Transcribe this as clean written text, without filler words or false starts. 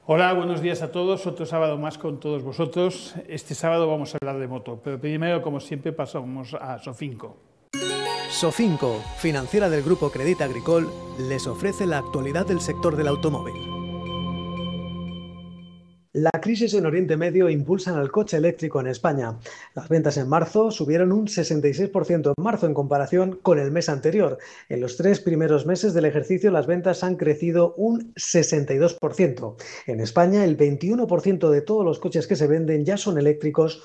Hola, buenos días a todos. Otro sábado más con todos vosotros. Este sábado vamos a hablar de moto, pero primero, como siempre, pasamos a Sofinco. Sofinco, financiera del Grupo Crédit Agricole, les ofrece la actualidad del sector del automóvil. La crisis en Oriente Medio impulsa al coche eléctrico en España. Las ventas en marzo subieron un 66% en marzo en comparación con el mes anterior. En los 3 primeros meses del ejercicio las ventas han crecido un 62%. En España el 21% de todos los coches que se venden ya son eléctricos